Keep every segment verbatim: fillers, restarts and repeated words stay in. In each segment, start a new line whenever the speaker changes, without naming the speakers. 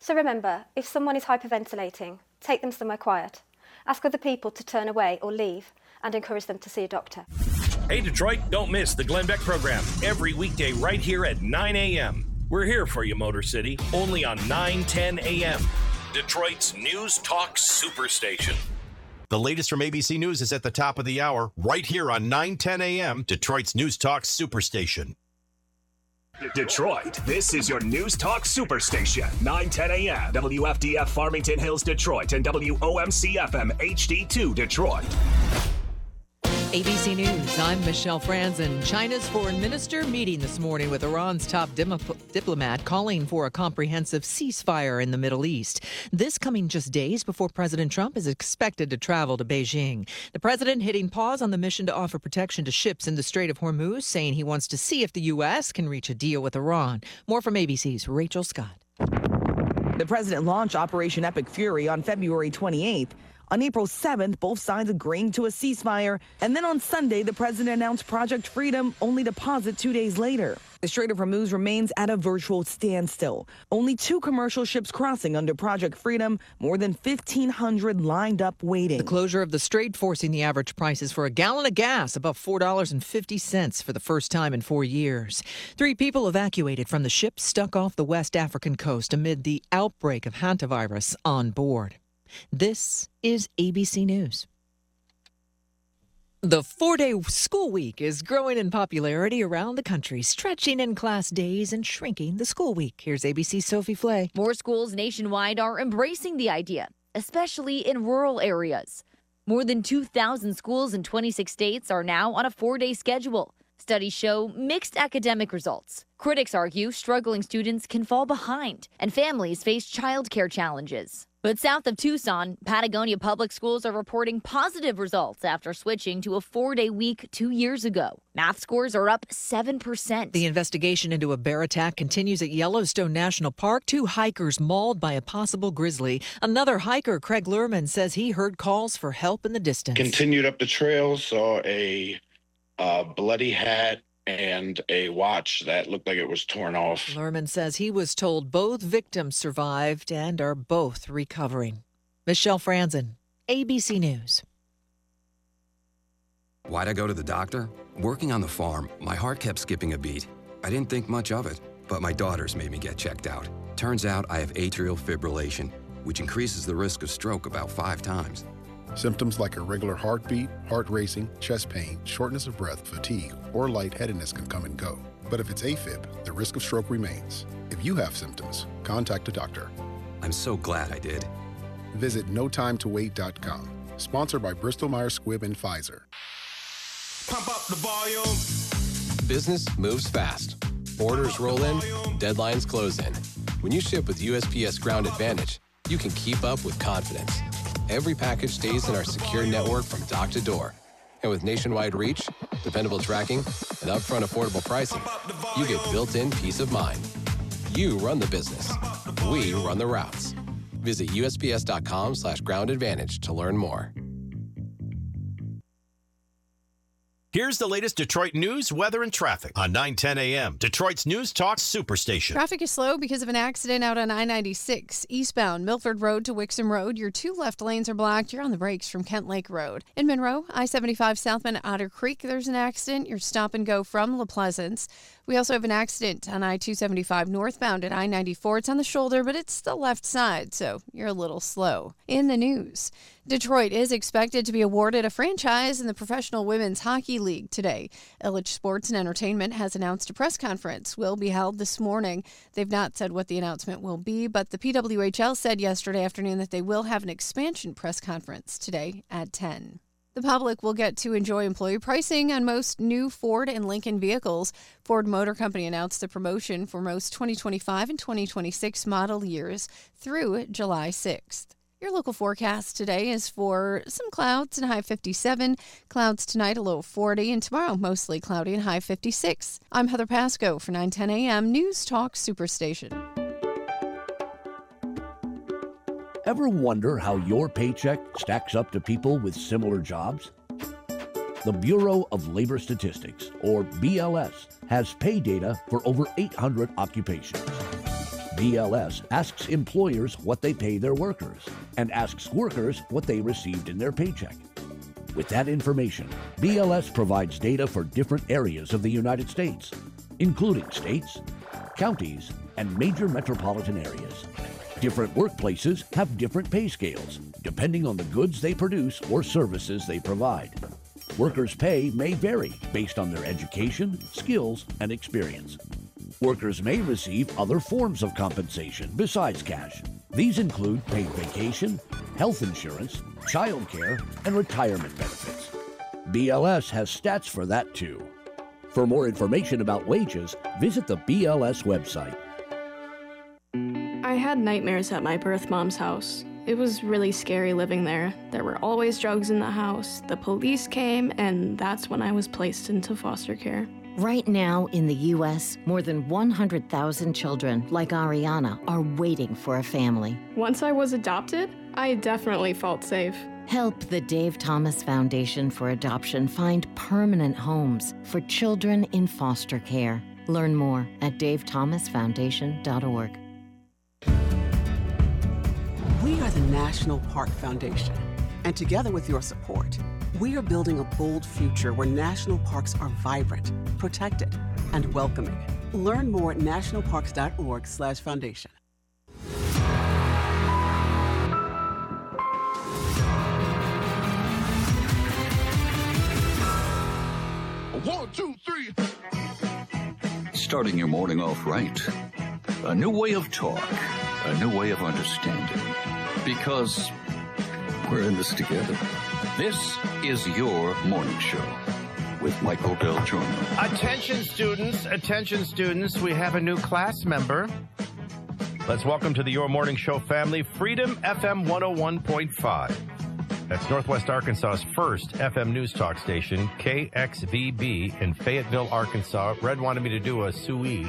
So remember, if someone is hyperventilating, take them somewhere quiet. Ask other people to turn away or leave, and encourage them to see a doctor.
Hey Detroit, don't miss the Glenn Beck program every weekday right here at nine a.m. We're here for you, Motor City, only on nine ten a.m. Detroit's News Talk Superstation.
The latest from A B C News is at the top of the hour, right here on nine ten a.m., Detroit's News Talk Superstation.
Detroit, this is your News Talk Superstation. nine ten a.m. W F D F Farmington Hills, Detroit, and W O M C F M H D two, Detroit.
A B C News, I'm Michelle Franzen. China's foreign minister meeting this morning with Iran's top dim- diplomat calling for a comprehensive ceasefire in the Middle East. This coming just days before President Trump is expected to travel to Beijing. The president hitting pause on the mission to offer protection to ships in the Strait of Hormuz, saying he wants to see if the U S can reach a deal with Iran. More from A B C's Rachel Scott.
The president launched Operation Epic Fury on February twenty-eighth. On April seventh, both sides agreeing to a ceasefire. And then on Sunday, the president announced Project Freedom, only to pause it two days later. The Strait of Hormuz remains at a virtual standstill. Only two commercial ships crossing under Project Freedom, more than fifteen hundred lined up waiting.
The closure of the strait forcing the average prices for a gallon of gas above four dollars and fifty cents for the first time in four years. Three people evacuated from the ship stuck off the West African coast amid the outbreak of hantavirus on board. This is A B C News. The four-day school week is growing in popularity around the country, stretching in class days and shrinking the school week. Here's A B C's Sophie Flay.
More schools nationwide are embracing the idea, especially in rural areas. More than two thousand schools in twenty-six states are now on a four-day schedule. Studies show mixed academic results. Critics argue struggling students can fall behind, and families face childcare challenges. But south of Tucson, Patagonia Public Schools are reporting positive results after switching to a four-day week two years ago. Math scores are up seven percent.
The investigation into a bear attack continues at Yellowstone National Park. Two hikers mauled by a possible grizzly. Another hiker, Craig Lerman, says he heard calls for help in the distance.
Continued up the trail, saw a uh, bloody hat and a watch that looked like it was torn off.
Lerman says he was told both victims survived and are both recovering. Michelle Franzen, A B C News.
Why'd I go to the doctor? Working on the farm, my heart kept skipping a beat. I didn't think much of it, but my daughters made me get checked out. Turns out I have atrial fibrillation, which increases the risk of stroke about five times.
Symptoms like irregular heartbeat, heart racing, chest pain, shortness of breath, fatigue, or lightheadedness can come and go. But if it's AFib, the risk of stroke remains. If you have symptoms, contact a doctor.
I'm so glad I did.
Visit no time to wait dot com. Sponsored by Bristol Myers Squibb and Pfizer.
Pump up the volume.
Business moves fast. Orders roll in, deadlines close in. When you ship with U S P S Ground Advantage, you can keep up with confidence. Every package stays in our secure network from dock to door. And with nationwide reach, dependable tracking, and upfront affordable pricing, you get built-in peace of mind. You run the business. We run the routes. Visit U S P S dot com slash ground advantage to learn more.
Here's the latest Detroit news, weather, and traffic on nine ten a.m. Detroit's News Talk Superstation.
Traffic is slow because of an accident out on I ninety-six. Eastbound Milford Road to Wixom Road. Your two left lanes are blocked. You're on the brakes from Kent Lake Road. In Monroe, I seventy-five southbound Otter Creek, there's an accident. You're stop and go from La Pleasance. We also have an accident on I two seventy-five northbound at I ninety-four. It's on the shoulder, but it's the left side, so you're a little slow. In the news, Detroit is expected to be awarded a franchise in the Professional Women's Hockey League today. Illich Sports and Entertainment has announced a press conference will be held this morning. They've not said what the announcement will be, but the P W H L said yesterday afternoon that they will have an expansion press conference today at ten. The public will get to enjoy employee pricing on most new Ford and Lincoln vehicles. Ford Motor Company announced the promotion for most twenty twenty-five and twenty twenty-six model years through July sixth. Your local forecast today is for some clouds and high fifty-seven. Clouds tonight, a low of forty, and tomorrow mostly cloudy and high fifty-six. I'm Heather Pasco for nine ten a.m. News Talk Superstation.
Ever wonder how your paycheck stacks up to people with similar jobs? The Bureau of Labor Statistics, or B L S, has pay data for over eight hundred occupations. B L S asks employers what they pay their workers and asks workers what they received in their paycheck. With that information, B L S provides data for different areas of the United States, including states, counties, and major metropolitan areas. Different workplaces have different pay scales, depending on the goods they produce or services they provide. Workers' pay may vary based on their education, skills, and experience. Workers may receive other forms of compensation besides cash. These include paid vacation, health insurance, child care, and retirement benefits. B L S has stats for that too. For more information about wages, visit the B L S website.
I had nightmares at my birth mom's house. It was really scary living there. There were always drugs in the house. The police came, and that's when I was placed into foster care.
Right now in the U S, more than one hundred thousand children, like Ariana, are waiting for a family.
Once I was adopted, I definitely felt safe.
Help the Dave Thomas Foundation for Adoption find permanent homes for children in foster care. Learn more at dave thomas foundation dot org.
We are the National Park Foundation, and together with your support, we are building a bold future where national parks are vibrant, protected, and welcoming. Learn more at national parks dot org slash foundation.
One, two, three.
Starting your morning off right. A new way of talk. A new way of understanding. Because we're in this together. This is your morning show with Michael Del Giorno.
Attention students, attention students, we have a new class member. Let's welcome to the Your Morning Show family, Freedom F M one oh one point five. That's Northwest Arkansas's first F M news talk station, K X V B in Fayetteville, Arkansas. Red wanted me to do a suey.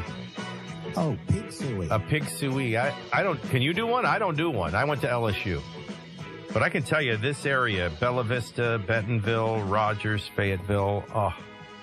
Oh, pig suey.
A pig suey. I, I don't, can you do one? I don't do one. I went to L S U. But I can tell you this area, Bella Vista, Bentonville, Rogers, Fayetteville, oh,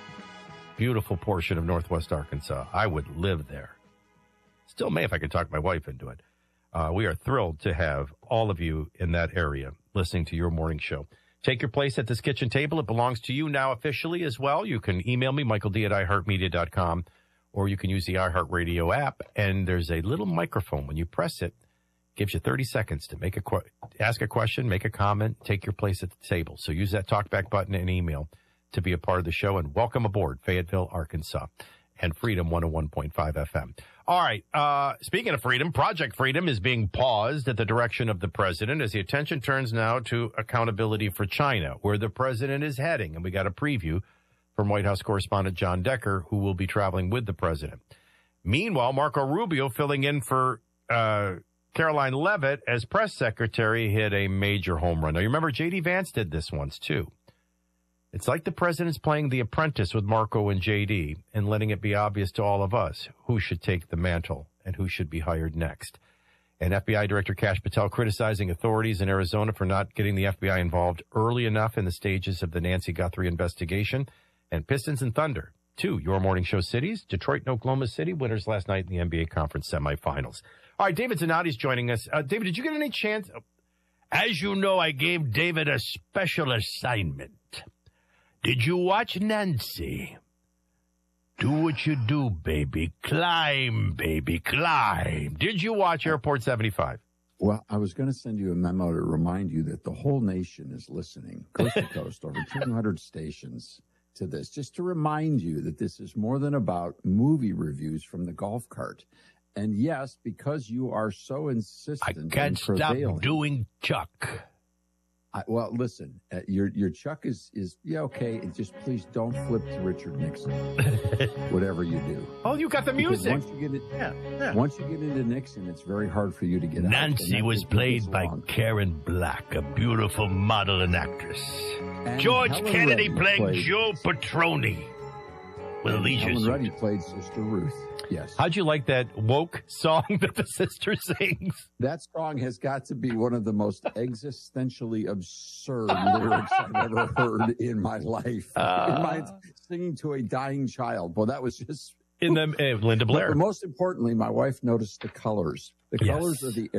beautiful portion of Northwest Arkansas. I would live there. Still may if I could talk my wife into it. Uh, we are thrilled to have all of you in that area listening to your morning show. Take your place at this kitchen table. It belongs to you now officially as well. You can email me, michael d at i heart media dot com, or you can use the iHeartRadio app, and there's a little microphone. When you press it, it gives you thirty seconds to make a que- ask a question, make a comment, take your place at the table. So use that talkback button and email to be a part of the show, and welcome aboard Fayetteville, Arkansas, and Freedom one oh one point five F M. All right. Uh, speaking of freedom, Project Freedom is being paused at the direction of the president as the attention turns now to accountability for China, where the president is heading. And we got a preview from White House correspondent John Decker, who will be traveling with the president. Meanwhile, Marco Rubio, filling in for uh, Caroline Leavitt as press secretary, hit a major home run. Now, you remember J D Vance did this once, too. It's like the president's playing The Apprentice with Marco and J D and letting it be obvious to all of us who should take the mantle and who should be hired next. And F B I Director Kash Patel criticizing authorities in Arizona for not getting the F B I involved early enough in the stages of the Nancy Guthrie investigation. And Pistons and Thunder, two Your Morning Show cities, Detroit and Oklahoma City, winners last night in the N B A Conference semifinals. All right, David Zanotti's joining us. Uh, David, did you get any chance? As you know, I gave David a special assignment. Did you watch Nancy? Do what you do, baby. Climb, baby, climb. Did you watch Airport seventy-five?
Well, I was going to send you a memo to remind you that the whole nation is listening, coast to coast, over two hundred stations to this, just to remind you that this is more than about movie reviews from the golf cart. And yes, because you are so insistent,
I can't stop doing Chuck.
I, well, listen, uh, your your Chuck is, is yeah, okay. And just please don't flip to Richard Nixon, whatever you do.
Oh, you got the
Because
music.
Once you get it,
yeah, yeah.
Once you get into Nixon, it's very hard for you to get out.
Nancy was played by Karen Black, a beautiful model and actress. And George
Helen
Kennedy
Reddy
playing
played,
Joe Petroni with Alicia
Helen
Susan.
Reddy played Sister Ruth. Yes.
How'd you like that woke song that the sister sings?
That song has got to be one of the most existentially absurd lyrics I've ever heard in my life.
Uh,
in my singing to a dying child. Well, that was just
In the uh, Linda Blair.
But most importantly, my wife noticed the colors. The
Yes.
colors of the